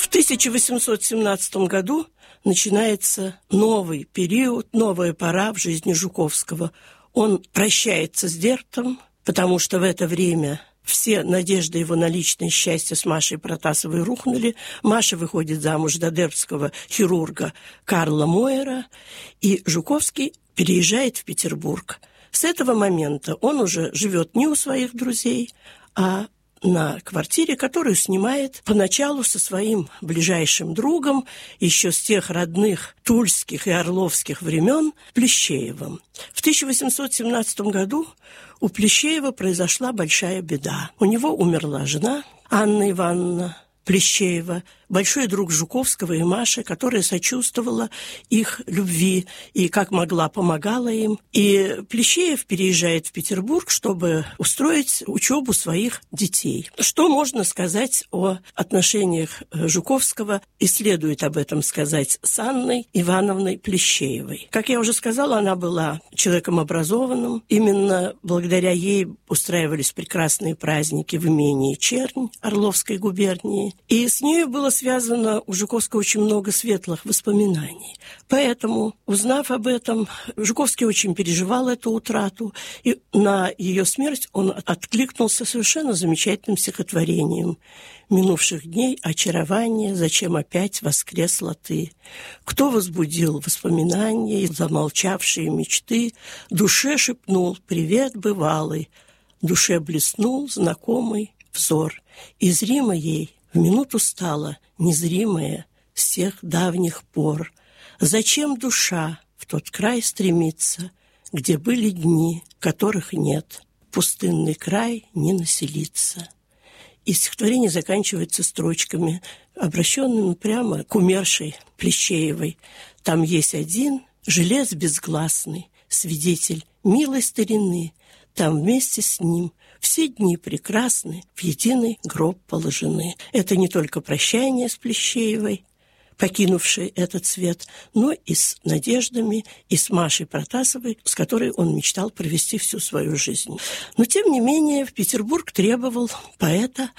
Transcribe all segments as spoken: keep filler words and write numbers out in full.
В тысяча восемьсот семнадцатом году начинается новый период, новая пора в жизни Жуковского. Он прощается с Дербтом, потому что в это время все надежды его на личное счастье с Машей Протасовой рухнули. Маша выходит замуж за дербтского хирурга Карла Мойера, и Жуковский переезжает в Петербург. С этого момента он уже живет не у своих друзей, а на квартире, которую снимает поначалу со своим ближайшим другом, еще с тех родных тульских и орловских времен, Плещеевым. В тысяча восемьсот семнадцатом году у Плещеева произошла большая беда. У него умерла жена Анна Ивановна Плещеева, большой друг Жуковского и Маши, которая сочувствовала их любви и как могла помогала им. И Плещеев переезжает в Петербург, чтобы устроить учебу своих детей. Что можно сказать о отношениях Жуковского, и следует об этом сказать, с Анной Ивановной Плещеевой. Как я уже сказала, она была человеком образованным. Именно благодаря ей устраивались прекрасные праздники в имении Чернь Орловской губернии. И с нею было связано у Жуковского очень много светлых воспоминаний. Поэтому, узнав об этом, Жуковский очень переживал эту утрату, и на ее смерть он откликнулся совершенно замечательным стихотворением: «Минувших дней очарование, зачем опять воскресла ты? Кто возбудил воспоминания и замолчавшие мечты? Душе шепнул привет бывалый, душе блеснул знакомый взор, и зримо ей в минуту стало незримое с тех давних пор. Зачем душа в тот край стремится, где были дни, которых нет, пустынный край не населится?» И стихотворение заканчивается строчками, обращенными прямо к умершей Плещеевой. «Там есть один жилец безгласный, свидетель милой старины, там вместе с ним все дни прекрасны, в единый гроб положены». Это не только прощание с Плещеевой, покинувшей этот свет, но и с надеждами, и с Машей Протасовой, с которой он мечтал провести всю свою жизнь. Но, тем не менее, в Петербург требовал поэта,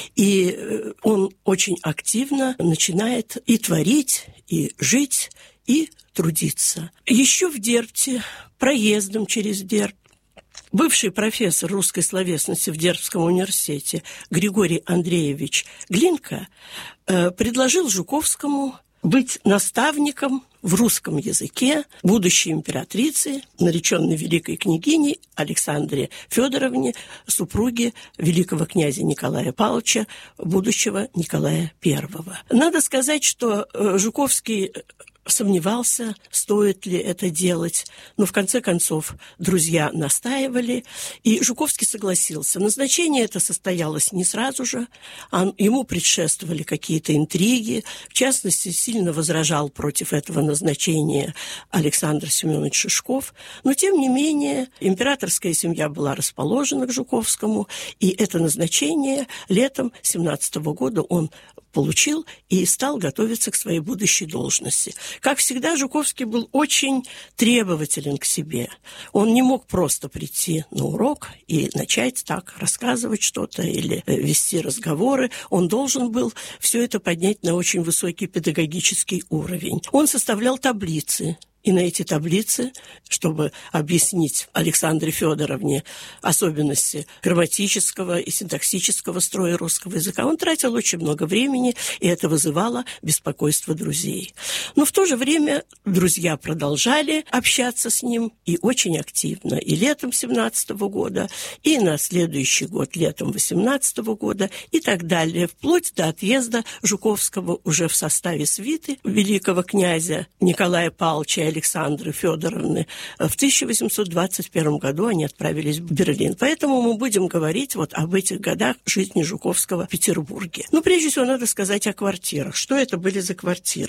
и он очень активно начинает и творить, и жить, и трудиться. Еще в Дербте, проездом через Дербт, бывший профессор русской словесности в Дербтском университете Григорий Андреевич Глинка э, предложил Жуковскому быть наставником в русском языке будущей императрицы, нареченной великой княгиней Александре Федоровне, супруге великого князя Николая Павловича, будущего Николая Первого. Надо сказать, что э, Жуковский сомневался, стоит ли это делать, но в конце концов друзья настаивали, и Жуковский согласился. Назначение это состоялось не сразу же, а ему предшествовали какие-то интриги. В частности, сильно возражал против этого назначения Александр Семенович Шишков, но тем не менее императорская семья была расположена к Жуковскому, и это назначение летом семнадцатого года он получил и стал готовиться к своей будущей должности. Как всегда, Жуковский был очень требователен к себе. Он не мог просто прийти на урок и начать так рассказывать что-то или вести разговоры. Он должен был все это поднять на очень высокий педагогический уровень. Он составлял таблицы. И на эти таблицы, чтобы объяснить Александре Федоровне особенности грамматического и синтаксического строя русского языка, он тратил очень много времени, и это вызывало беспокойство друзей. Но в то же время друзья продолжали общаться с ним и очень активно. И летом семнадцатого года, и на следующий год, летом восемнадцатого года, и так далее, вплоть до отъезда Жуковского уже в составе свиты великого князя Николая Павловича Александры Федоровны. В тысяча восемьсот двадцать первом году они отправились в Берлин. Поэтому мы будем говорить вот об этих годах жизни Жуковского в Петербурге. Но прежде всего надо сказать о квартирах. Что это были за квартиры?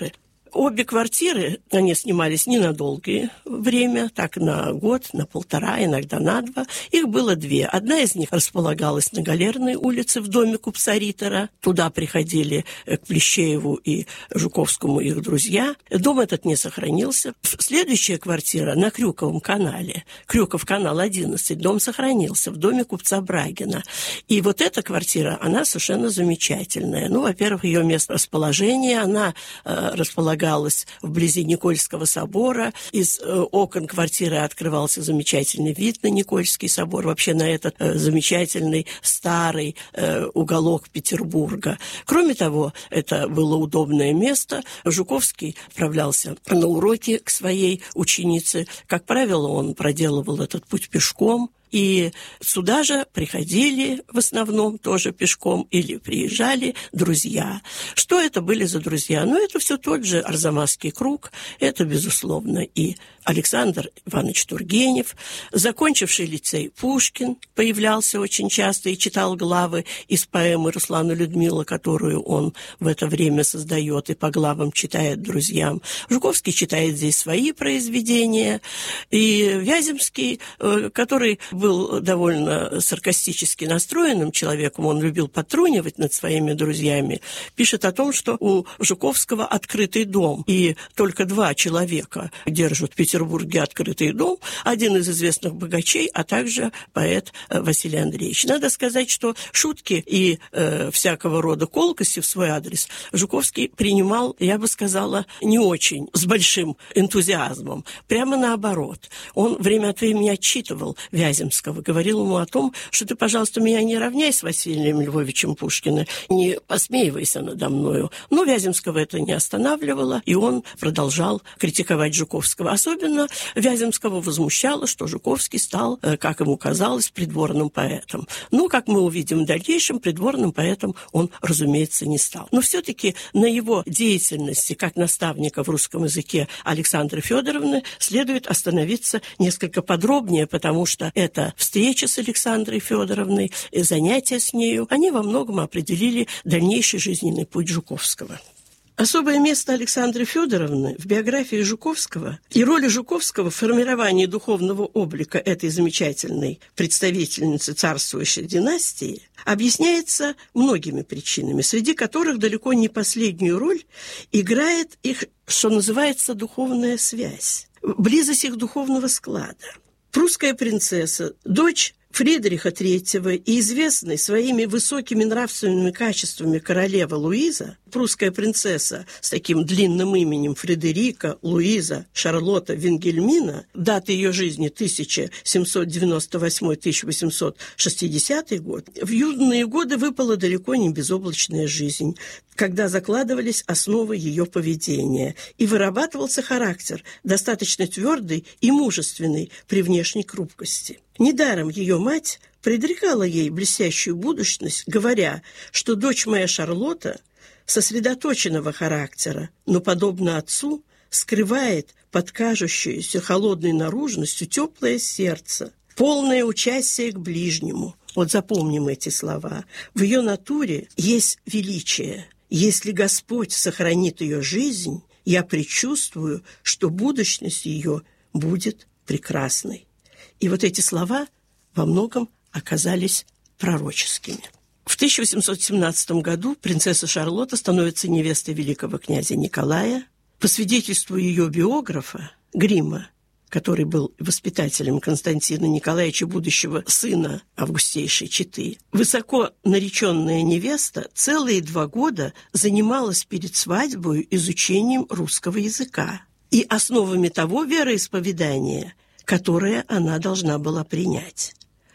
Обе квартиры, они снимались не на долгое время, так на год, на полтора, иногда на два. Их было две. Одна из них располагалась на Галерной улице в доме купца Риттера. Туда приходили к Плещееву и Жуковскому их друзья. Дом этот не сохранился. Следующая квартира на Крюковом канале, Крюков канал одиннадцать, дом сохранился в доме купца Брагина. И вот эта квартира, она совершенно замечательная. Ну, во-первых, ее место расположения, она э, располагалась вблизи Никольского собора. Из э, окон квартиры открывался замечательный вид на Никольский собор, вообще на этот э, замечательный старый э, уголок Петербурга. Кроме того, это было удобное место. Жуковский отправлялся на уроки к своей ученице. Как правило, он проделывал этот путь пешком. И сюда же приходили в основном тоже пешком или приезжали друзья. Что это были за друзья? Ну, это все тот же Арзамасский круг. Это, безусловно, и Александр Иванович Тургенев, закончивший лицей Пушкин, появлялся очень часто и читал главы из поэмы Руслана Людмила, которую он в это время создает и по главам читает друзьям. Жуковский читает здесь свои произведения. И Вяземский, который был довольно саркастически настроенным человеком, он любил подтрунивать над своими друзьями, пишет о том, что у Жуковского открытый дом, и только два человека держат в Петербурге открытый дом, один из известных богачей, а также поэт Василий Андреевич. Надо сказать, что шутки и э, всякого рода колкости в свой адрес Жуковский принимал, я бы сказала, не очень, с большим энтузиазмом. Прямо наоборот. Он время от времени отчитывал Вяземского, говорил ему о том, что ты, пожалуйста, меня не равняй с Василием Львовичем Пушкиным, не посмеивайся надо мною. Но Вяземского это не останавливало, и он продолжал критиковать Жуковского. Особенно Вяземского возмущало, что Жуковский стал, как ему казалось, придворным поэтом. Ну, как мы увидим в дальнейшем, придворным поэтом он, разумеется, не стал. Но все-таки на его деятельности как наставника в русском языке Александры Федоровны следует остановиться несколько подробнее, потому что эта встреча с Александрой Федоровной и занятия с нею, они во многом определили дальнейший жизненный путь Жуковского. Особое место Александры Федоровны в биографии Жуковского и роли Жуковского в формировании духовного облика этой замечательной представительницы царствующей династии объясняется многими причинами, среди которых далеко не последнюю роль играет их, что называется, духовная связь, близость их духовного склада. Прусская принцесса, дочь Фридриха третьего и известной своими высокими нравственными качествами королева Луиза, прусская принцесса с таким длинным именем Фредерика, Луиза, Шарлотта, Вильгельмина, дата ее жизни тысяча семьсот девяносто восьмой — тысяча восемьсот шестидесятый год, в юные годы выпала далеко не безоблачная жизнь, когда закладывались основы ее поведения, и вырабатывался характер, достаточно твердый и мужественный при внешней хрупкости. Недаром ее мать предрекала ей блестящую будущность, говоря, что дочь моя Шарлотта сосредоточенного характера, но, подобно отцу, скрывает под кажущуюся холодной наружностью теплое сердце, полное участие к ближнему. Вот запомним эти слова. В ее натуре есть величие. Если Господь сохранит ее жизнь, я предчувствую, что будущность ее будет прекрасной. И вот эти слова во многом оказались пророческими. В тысяча восемьсот семнадцатом году принцесса Шарлотта становится невестой великого князя Николая. По свидетельству ее биографа Грима, который был воспитателем Константина Николаевича, будущего сына августейшей четы, высоко нареченная невеста целые два года занималась перед свадьбой изучением русского языка и основами того вероисповедания, которое она должна была принять.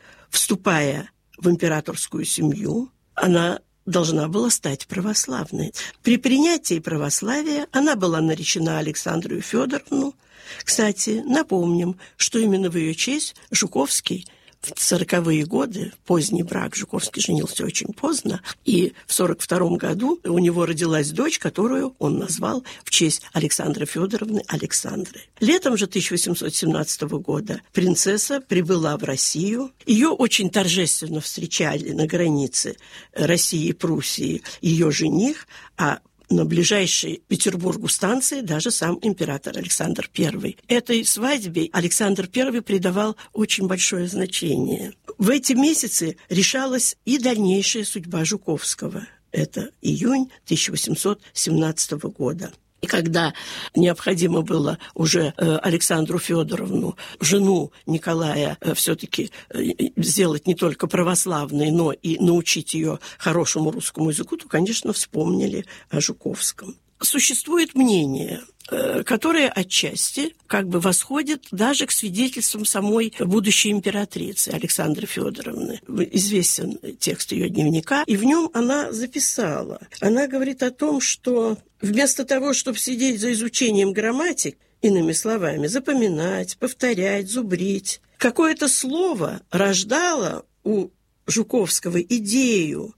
Вступая в императорскую семью, она должна была стать православной. При принятии православия она была наречена Александру Федоровну. Кстати, напомним, что именно в ее честь Жуковский в сороковые годы, поздний брак, Жуковский женился очень поздно, и в сорок втором году у него родилась дочь, которую он назвал в честь Александры Федоровны Александры. Летом же тысяча восемьсот семнадцатого года принцесса прибыла в Россию. Ее очень торжественно встречали на границе России и Пруссии ее жених, а на ближайшей к Петербургу станции даже сам император Александр Первый. Этой свадьбе Александр Первый придавал очень большое значение. В эти месяцы решалась и дальнейшая судьба Жуковского. Это июнь тысяча восемьсот семнадцатого года. И когда необходимо было уже Александру Федоровну, жену Николая, все-таки сделать не только православной, но и научить ее хорошему русскому языку, то, конечно, вспомнили о Жуковском. Существует мнение, которое отчасти как бы восходит даже к свидетельствам самой будущей императрицы Александры Федоровны. Известен текст ее дневника, и в нем она записала. Она говорит о том, что вместо того, чтобы сидеть за изучением грамматик, иными словами, запоминать, повторять, зубрить, какое-то слово рождало у Жуковского идею.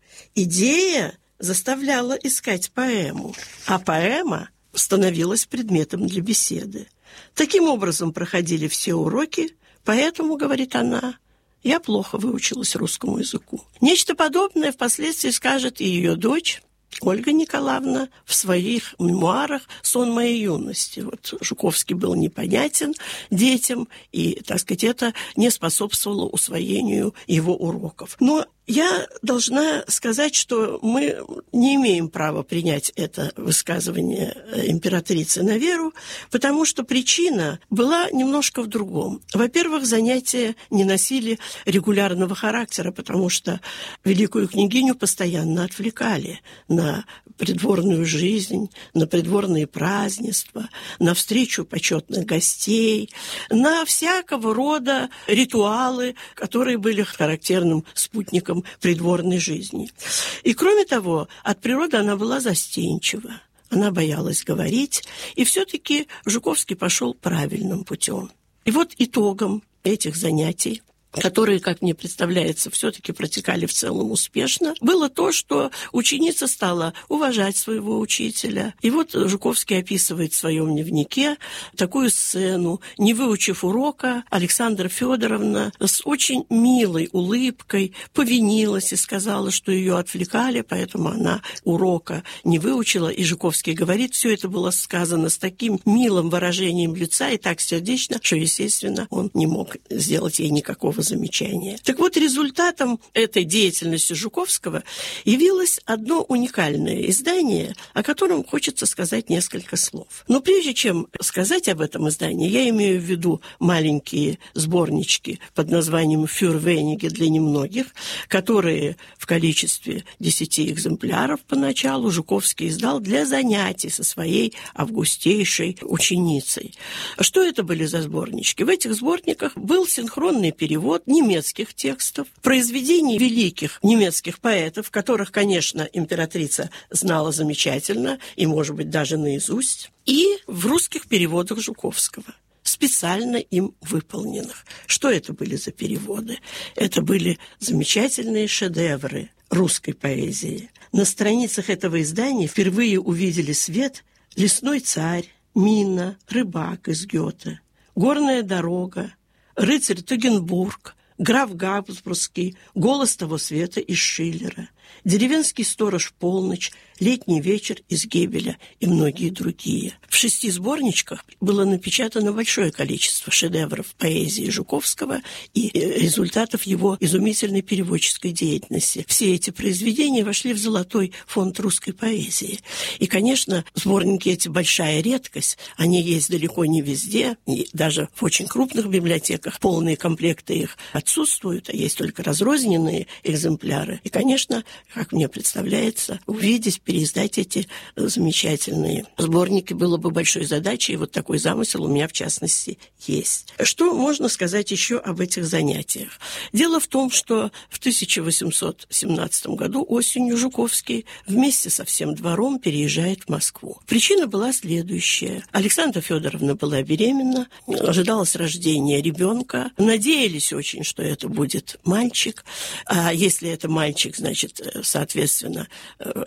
Идея заставляла искать поэму, а поэма становилась предметом для беседы. Таким образом проходили все уроки, поэтому, говорит она, я плохо выучилась русскому языку. Нечто подобное впоследствии скажет и ее дочь Ольга Николаевна в своих мемуарах «Сон моей юности». Вот Жуковский был непонятен детям, и, так сказать, это не способствовало усвоению его уроков. Но я должна сказать, что мы не имеем права принять это высказывание императрицы на веру, потому что причина была немножко в другом. Во-первых, занятия не носили регулярного характера, потому что великую княгиню постоянно отвлекали на придворную жизнь, на придворные празднества, на встречу почетных гостей, на всякого рода ритуалы, которые были характерным спутником придворной жизни. И, кроме того, от природы она была застенчива, она боялась говорить, и все-таки Жуковский пошел правильным путем. И вот итогом этих занятий, которые, как мне представляется, все-таки протекали в целом успешно, было то, что ученица стала уважать своего учителя. И вот Жуковский описывает в своем дневнике такую сцену. Не выучив урока, Александра Федоровна с очень милой улыбкой повинилась и сказала, что ее отвлекали, поэтому она урока не выучила. И Жуковский говорит, все это было сказано с таким милым выражением лица и так сердечно, что, естественно, он не мог сделать ей никакого замечания. Так вот, результатом этой деятельности Жуковского явилось одно уникальное издание, о котором хочется сказать несколько слов. Но прежде чем сказать об этом издании, я имею в виду маленькие сборнички под названием «Фюрвениги для немногих», которые в количестве десяти экземпляров поначалу Жуковский издал для занятий со своей августейшей ученицей. Что это были за сборнички? В этих сборниках был синхронный перевод немецких текстов, произведений великих немецких поэтов, которых, конечно, императрица знала замечательно и, может быть, даже наизусть, и в русских переводах Жуковского, специально им выполненных. Что это были за переводы? Это были замечательные шедевры русской поэзии. На страницах этого издания впервые увидели свет «Лесной царь», «Мина», «Рыбак» из Гёте, «Горная дорога», «Рыцарь Тугенбург», «Граф Габсбургский», «Голос того света» из Шиллера, «Деревенский сторож в полночь», «Летний вечер» из Гебеля и многие другие. В шести сборничках было напечатано большое количество шедевров поэзии Жуковского и результатов его изумительной переводческой деятельности. Все эти произведения вошли в золотой фонд русской поэзии. И, конечно, сборники эти большая редкость. Они есть далеко не везде, и даже в очень крупных библиотеках полные комплекты их отсутствуют, а есть только разрозненные экземпляры. И, конечно, как мне представляется, увидеть, переиздать эти замечательные сборники было бы большой задачей, и вот такой замысел у меня, в частности, есть. Что можно сказать еще об этих занятиях? Дело в том, что в тысяча восемьсот семнадцатом году осенью Жуковский вместе со всем двором переезжает в Москву. Причина была следующая. Александра Федоровна была беременна, ожидалось рождение ребенка, надеялись очень, что это будет мальчик, а если это мальчик, значит, соответственно, это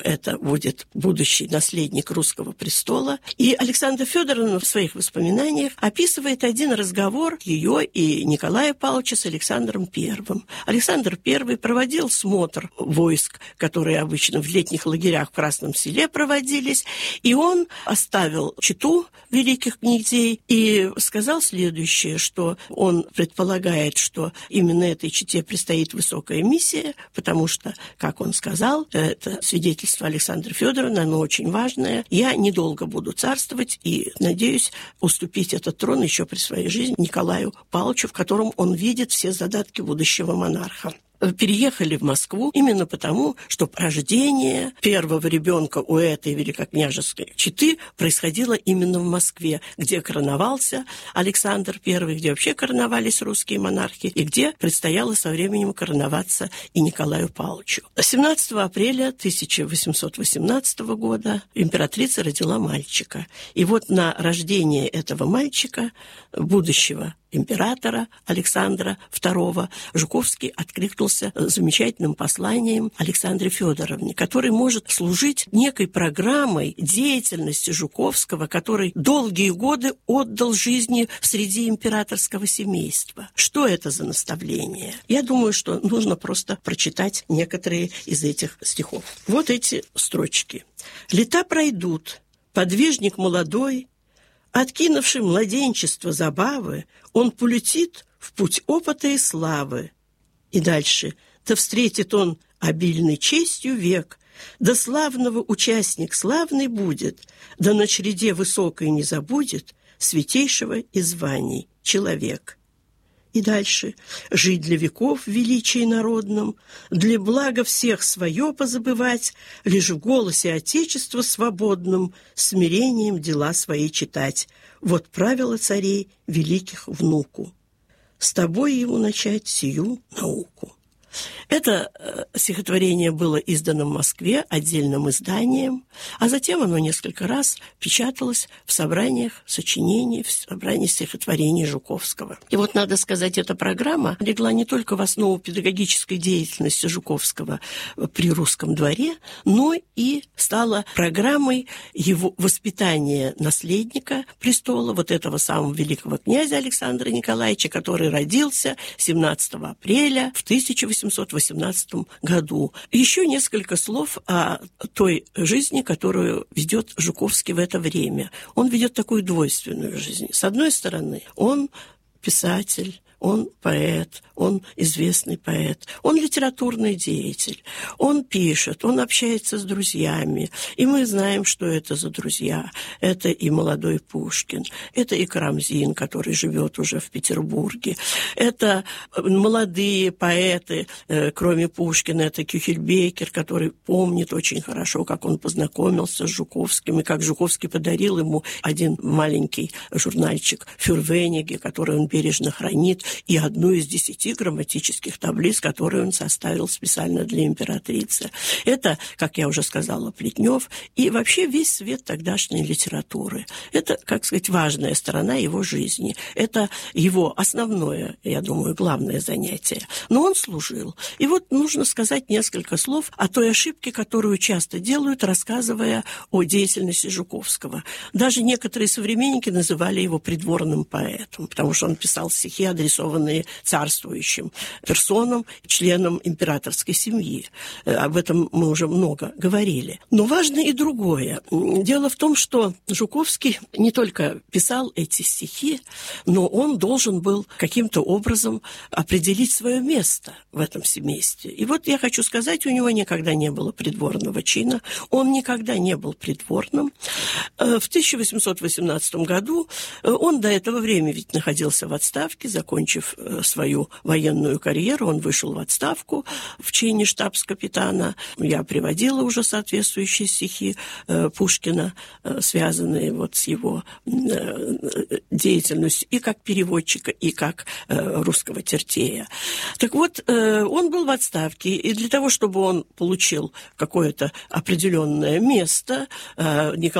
будет будущий наследник русского престола. И Александра Федоровна в своих воспоминаниях описывает один разговор ее и Николая Павловича с Александром Первым. Александр Первый проводил смотр войск, которые обычно в летних лагерях в Красном Селе проводились, и он оставил чету великих князей и сказал следующее, что он предполагает, что именно этой чете предстоит высокая миссия, потому что, как он сказал, это свидетельство Александры Федоровны, оно очень важное. Я недолго буду царствовать и надеюсь уступить этот трон еще при своей жизни Николаю Павловичу, в котором он видит все задатки будущего монарха. Переехали в Москву именно потому, что рождение первого ребенка у этой великокняжеской четы происходило именно в Москве, где короновался Александр Первый, где вообще короновались русские монархи, и где предстояло со временем короноваться и Николаю Павловичу. семнадцатого апреля тысяча восемьсот восемнадцатого года императрица родила мальчика. И вот на рождение этого мальчика, будущего императора Александра Второго, Жуковский откликнулся замечательным посланием Александре Федоровне, который может служить некой программой деятельности Жуковского, который долгие годы отдал жизни в среде императорского семейства. Что это за наставление? Я думаю, что нужно просто прочитать некоторые из этих стихов. Вот эти строчки. «Лета пройдут, подвижник молодой, откинувший младенчество забавы, он полетит в путь опыта и славы. И дальше. Да встретит он обильной честью век, да славного участник славный будет, да на чреде высокой не забудет святейшего из званий человек». И дальше. «Жить для веков в величии народном, для блага всех свое позабывать, лишь в голосе Отечества свободном смирением дела свои читать. Вот правило царей великих внуку. С тобой ему начать сию науку». Это э, стихотворение было издано в Москве отдельным изданием, а затем оно несколько раз печаталось в собраниях сочинений, в собрании стихотворений Жуковского. И вот, надо сказать, эта программа легла не только в основу педагогической деятельности Жуковского при русском дворе, но и стала программой его воспитания наследника престола, вот этого самого великого князя Александра Николаевича, который родился семнадцатого апреля в тысяча восемьсот восемнадцатом году. Еще несколько слов о той жизни, которую ведет Жуковский в это время. Он ведет такую двойственную жизнь. С одной стороны, он писатель, он поэт, он известный поэт, он литературный деятель, он пишет, он общается с друзьями, и мы знаем, что это за друзья. Это и молодой Пушкин, это и Карамзин, который живет уже в Петербурге, это молодые поэты, кроме Пушкина, это Кюхельбекер, который помнит очень хорошо, как он познакомился с Жуковским, и как Жуковский подарил ему один маленький журнальчик «Фюрвениге», который он бережно хранит, и одну из десяти грамматических таблиц, которые он составил специально для императрицы. Это, как я уже сказала, Плетнев, и вообще весь свет тогдашней литературы. Это, как сказать, важная сторона его жизни. Это его основное, я думаю, главное занятие. Но он служил. И вот нужно сказать несколько слов о той ошибке, которую часто делают, рассказывая о деятельности Жуковского. Даже некоторые современники называли его придворным поэтом, потому что он писал стихи, адресованные царствующим персонам, членам императорской семьи. Об этом мы уже много говорили. Но важно и другое. Дело в том, что Жуковский не только писал эти стихи, но он должен был каким-то образом определить свое место в этом семействе. И вот я хочу сказать, у него никогда не было придворного чина, он никогда не был придворным. В тысяча восемьсот восемнадцатом году он до этого времени ведь находился в отставке, закончив свою военную карьеру, он вышел в отставку в чине штабс-капитана. Я приводила уже соответствующие стихи Пушкина, связанные вот с его деятельностью и как переводчика, и как русского Тертея. Так вот, он был в отставке, и для того, чтобы он получил какое-то определенное место,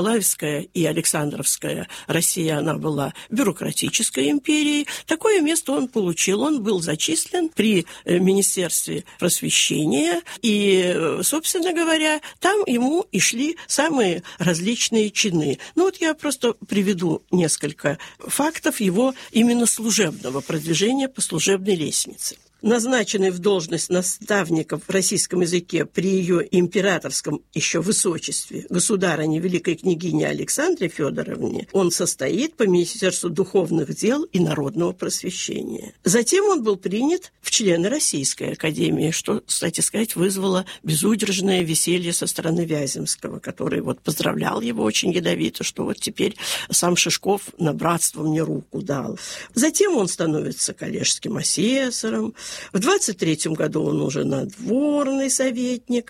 Николаевская и Александровская Россия, она была бюрократической империей, такое место он получил? Он был зачислен при Министерстве просвещения, и, собственно говоря, там ему и шли самые различные чины. Ну вот я просто приведу несколько фактов его именно служебного продвижения по служебной лестнице. Назначенный в должность наставника в российском языке при ее императорском еще высочестве государыне великой княгине Александре Федоровне, он состоит по Министерству духовных дел и народного просвещения. Затем он был принят в члены Российской академии, что, кстати сказать, вызвало безудержное веселье со стороны Вяземского, который вот поздравлял его очень ядовито, что вот теперь сам Шишков на братство мне руку дал. Затем он становится коллежским асессором. В двадцать третьем году он уже надворный советник,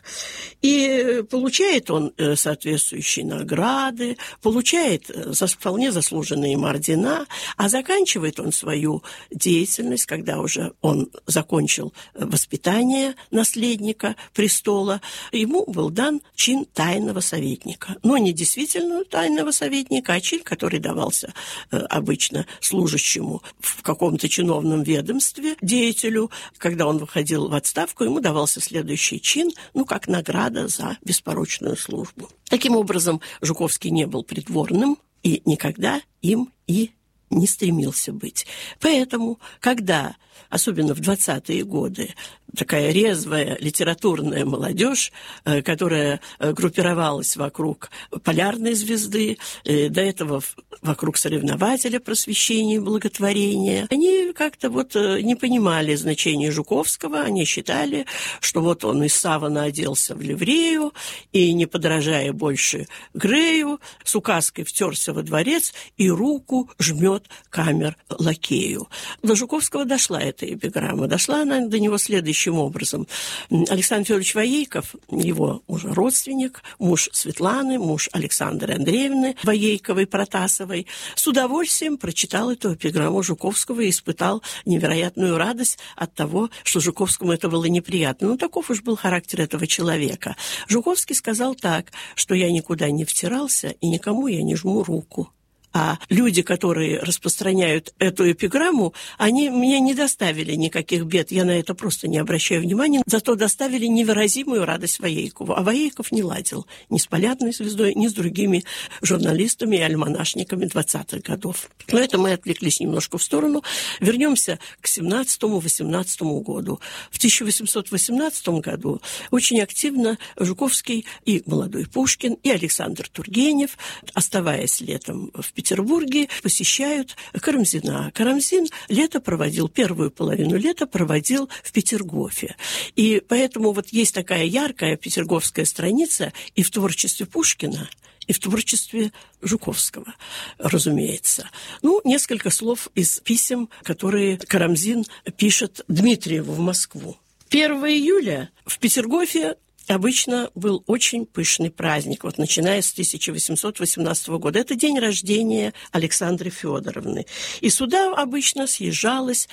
и получает он соответствующие награды, получает вполне заслуженные им ордена, а заканчивает он свою деятельность, когда уже он закончил воспитание наследника престола, ему был дан чин тайного советника. Но не действительно тайного советника, а чин, который давался обычно служащему в каком-то чиновном ведомстве, деятелю. Когда он выходил в отставку, ему давался следующий чин, ну, как награда за беспорочную службу. Таким образом, Жуковский не был придворным и никогда им и не стремился быть. Поэтому, когда, особенно в двадцатые годы, такая резвая литературная молодежь, которая группировалась вокруг полярной звезды, до этого вокруг соревнователя просвещения и благотворения, они как-то вот не понимали значения Жуковского, они считали, что вот он из савана оделся в ливрею и, не подражая больше Грею, с указкой втерся во дворец и руку жмет камер-лакею. До Жуковского дошла эта эпиграмма, дошла она до него следующим образом. Александр Федорович Воейков, его уже родственник, муж Светланы, муж Александры Андреевны Воейковой-Протасовой, с удовольствием прочитал эту эпиграмму Жуковского и испытал невероятную радость от того, что Жуковскому это было неприятно. Ну, таков уж был характер этого человека. Жуковский сказал так, что я никуда не втирался и никому я не жму руку. А люди, которые распространяют эту эпиграмму, они мне не доставили никаких бед, я на это просто не обращаю внимания, зато доставили невыразимую радость Воейкову. А Воейков не ладил ни с «Полярной звездой», ни с другими журналистами и альманашниками двадцатых годов. Но это мы отвлеклись немножко в сторону. Вернемся к семнадцатому-восемнадцатому году. В тысяча восемьсот восемнадцатом году очень активно Жуковский и молодой Пушкин, и Александр Тургенев, оставаясь летом в Петербурге, посещают Карамзина. Карамзин лето проводил, первую половину лета проводил в Петергофе. И поэтому вот есть такая яркая петерговская страница и в творчестве Пушкина, и в творчестве Жуковского, разумеется. Ну, несколько слов из писем, которые Карамзин пишет Дмитриеву в Москву. первого июля в Петергофе обычно был очень пышный праздник, вот начиная с тысяча восемьсот восемнадцатого года. Это день рождения Александры Федоровны. И сюда обычно съезжалась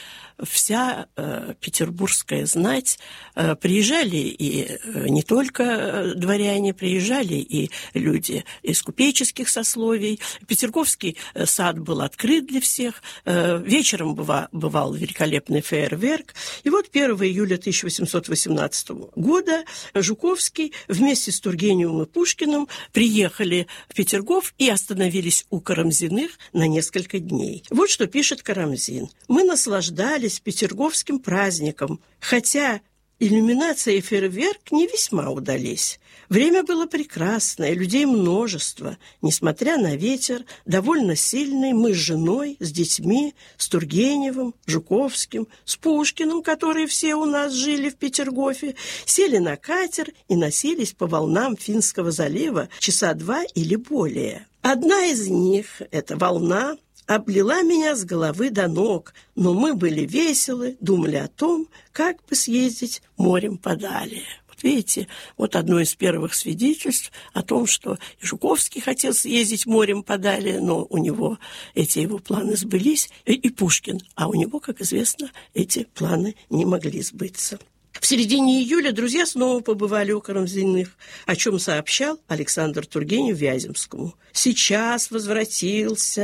вся э, петербургская знать. Э, приезжали и э, не только дворяне, приезжали и люди из купеческих сословий. Петерговский э, сад был открыт для всех. Э, вечером быва, бывал великолепный фейерверк. И вот первого июля тысяча восемьсот восемнадцатого года Жуковский вместе с Тургеневым и Пушкиным приехали в Петергоф и остановились у Карамзиных на несколько дней. Вот что пишет Карамзин. «Мы наслаждались петерговским праздником, хотя иллюминация и фейерверк не весьма удались. Время было прекрасное, людей множество. Несмотря на ветер, довольно сильный, мы с женой, с детьми, с Тургеневым, Жуковским, с Пушкиным, которые все у нас жили в Петергофе, сели на катер и носились по волнам Финского залива часа два или более. Одна из них, эта волна, облила меня с головы до ног, но мы были веселы, думали о том, как бы съездить морем подалее». Вот видите, вот одно из первых свидетельств о том, что Жуковский хотел съездить морем подалее, но у него эти его планы сбылись, и, и Пушкин, а у него, как известно, эти планы не могли сбыться. В середине июля друзья снова побывали у Карамзиных, о чем сообщал Александр Тургенев Вяземскому. «Сейчас возвратился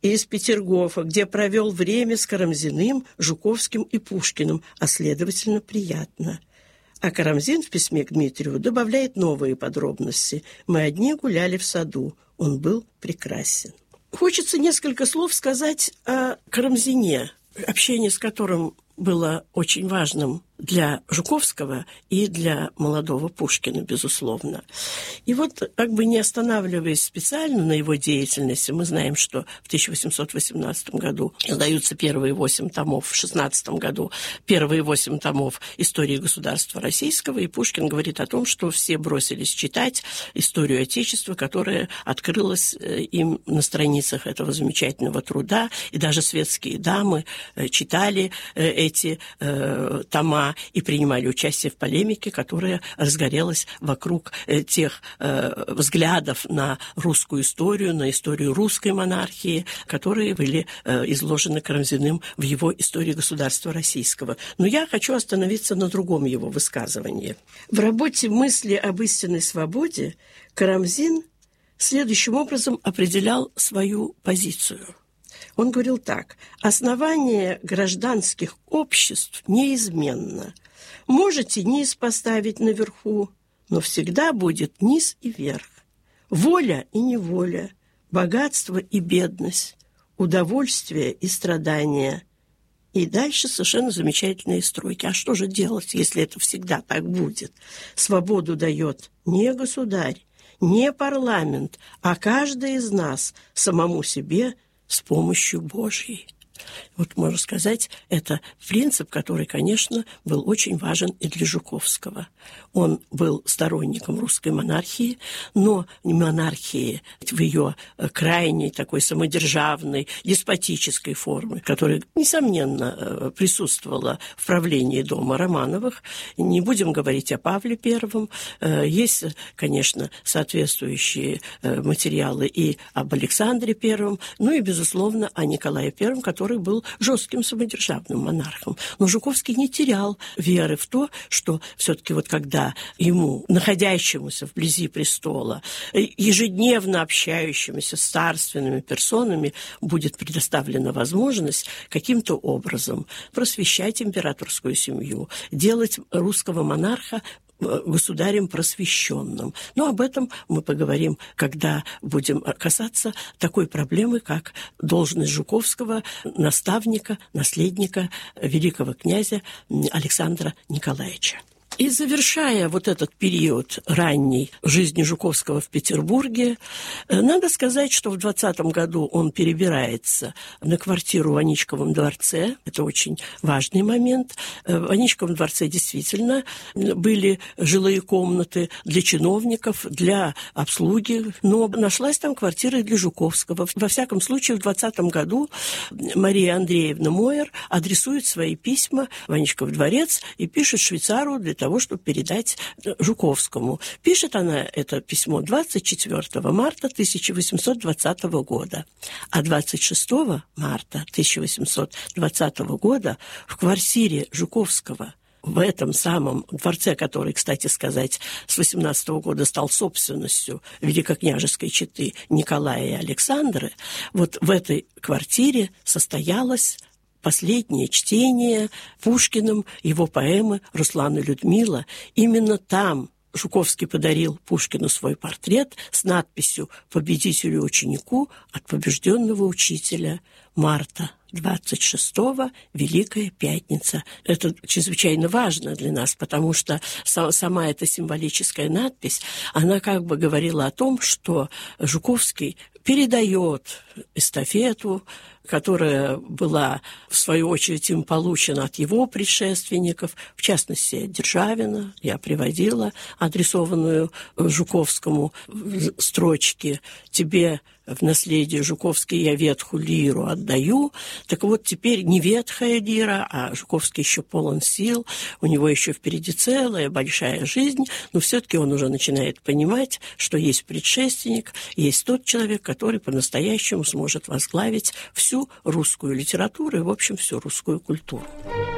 из Петергофа, где провел время с Карамзиным, Жуковским и Пушкиным, а, следовательно, приятно. А Карамзин в письме к Дмитрию добавляет новые подробности. «Мы одни гуляли в саду. Он был прекрасен». Хочется несколько слов сказать о Карамзине, общение с которым было очень важным для Жуковского и для молодого Пушкина, безусловно. И вот, как бы не останавливаясь специально на его деятельности, мы знаем, что в тысяча восемьсот восемнадцатом году издаются первые восемь томов, в шестнадцатом году первые восемь томов истории государства российского, и Пушкин говорит о том, что все бросились читать историю Отечества, которая открылась им на страницах этого замечательного труда, и даже светские дамы читали эти э, тома и принимали участие в полемике, которая разгорелась вокруг э, тех э, взглядов на русскую историю, на историю русской монархии, которые были э, изложены Карамзиным в его истории государства российского. Но я хочу остановиться на другом его высказывании. В работе «Мысли об истинной свободе» Карамзин следующим образом определял свою позицию. Он говорил так: «Основание гражданских обществ неизменно. Можете низ поставить наверху, но всегда будет низ и верх. Воля и неволя, богатство и бедность, удовольствие и страдания». И дальше совершенно замечательные строки. А что же делать, если это всегда так будет? «Свободу дает не государь, не парламент, а каждый из нас самому себе с помощью Божьей». Вот, можно сказать, это принцип, который, конечно, был очень важен и для Жуковского. Он был сторонником русской монархии, но не монархии в ее крайней такой самодержавной, деспотической форме, которая, несомненно, присутствовала в правлении дома Романовых. Не будем говорить о Павле Первом. Есть, конечно, соответствующие материалы и об Александре Первом, ну и, безусловно, о Николае Первом, который был жестким самодержавным монархом. Но Жуковский не терял веры в то, что все-таки вот когда ему, находящемуся вблизи престола, ежедневно общающимися с царственными персонами, будет предоставлена возможность каким-то образом просвещать императорскую семью, делать русского монарха государем просвещенным. Но об этом мы поговорим, когда будем касаться такой проблемы, как должность Жуковского наставника, наследника великого князя Александра Николаевича. И завершая вот этот период ранней жизни Жуковского в Петербурге, надо сказать, что в двадцатом году он перебирается на квартиру в Аничковом дворце. Это очень важный момент. В Аничковом дворце действительно были жилые комнаты для чиновников, для обслуги, но нашлась там квартира и для Жуковского. Во всяком случае, в двадцатом году Мария Андреевна Мойер адресует свои письма в Аничков дворец и пишет швейцару для того, чтобы передать Жуковскому. Пишет она это письмо двадцать четвёртого марта тысяча восемьсот двадцатого года. А двадцать шестого марта тысяча восемьсот двадцатого года в квартире Жуковского, в этом самом дворце, который, кстати сказать, с восемнадцатого года стал собственностью великокняжеской четы Николая и Александры, вот в этой квартире состоялось последнее чтение Пушкиным его поэмы «Руслан и Людмила». Именно там Жуковский подарил Пушкину свой портрет с надписью «Победителю-ученику от побежденного учителя. Марта двадцать шестого, Великая Пятница». Это чрезвычайно важно для нас, потому что сама эта символическая надпись, она как бы говорила о том, что Жуковский передает эстафету, которая была, в свою очередь, им получена от его предшественников, в частности, Державина. Я приводила адресованную Жуковскому строчки «Тебе в наследие, Жуковский, я ветхую лиру отдаю». Так вот, теперь не ветхая лира, а Жуковский еще полон сил, у него еще впереди целая большая жизнь, но все-таки он уже начинает понимать, что есть предшественник, есть тот человек, который по-настоящему сможет возглавить всю русскую литературу и, в общем, всю русскую культуру.